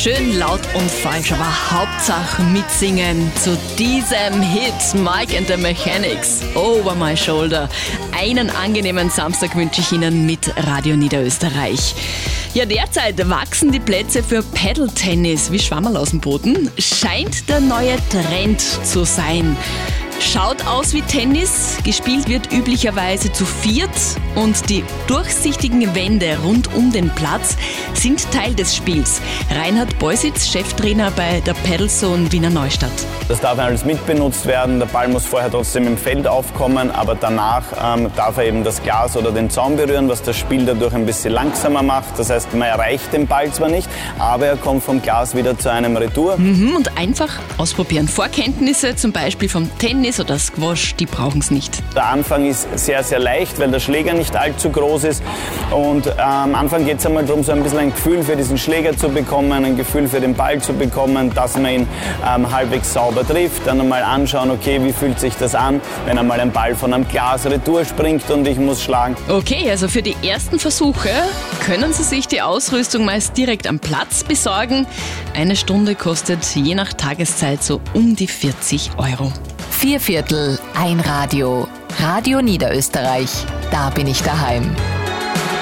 Schön laut und falsch, aber Hauptsache mitsingen zu diesem Hit Mike and the Mechanics, Over My Shoulder. Einen angenehmen Samstag wünsche ich Ihnen mit Radio Niederösterreich. Ja, derzeit wachsen die Plätze für Paddle-Tennis wie Schwammerl aus dem Boden. Scheint der neue Trend zu sein. Schaut aus wie Tennis, gespielt wird üblicherweise zu viert und die durchsichtigen Wände rund um den Platz sind Teil des Spiels. Reinhard Beusitz, Cheftrainer bei der Paddlezone Wiener Neustadt. Das darf alles mitbenutzt werden, der Ball muss vorher trotzdem im Feld aufkommen, aber danach darf er eben das Glas oder den Zaun berühren, was das Spiel dadurch ein bisschen langsamer macht. Das heißt, man erreicht den Ball zwar nicht, aber er kommt vom Glas wieder zu einem Retour. Und einfach ausprobieren. Vorkenntnisse zum Beispiel vom Tennis oder Squash, die brauchen es nicht. Der Anfang ist sehr, sehr leicht, weil der Schläger nicht allzu groß ist. Und am Anfang geht es einmal darum, so ein bisschen ein Gefühl für diesen Schläger zu bekommen, ein Gefühl für den Ball zu bekommen, dass man ihn halbwegs sauber trifft. Dann einmal anschauen, okay, wie fühlt sich das an, wenn einmal ein Ball von einem Glas retour springt und ich muss schlagen. Okay, also für die ersten Versuche können Sie sich die Ausrüstung meist direkt am Platz besorgen. Eine Stunde kostet je nach Tageszeit so um die 40 €. 4/4 ein Radio. Radio Niederösterreich. Da bin ich daheim.